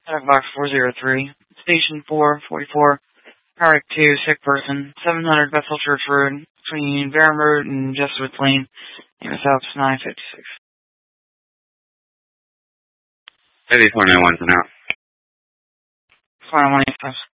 Contact box 403. Station 444. Park 2, sick person. 700 Bethel Church Road, between Barham Road and Jesuit Lane. Name is South 956. 8491 for now. 49185.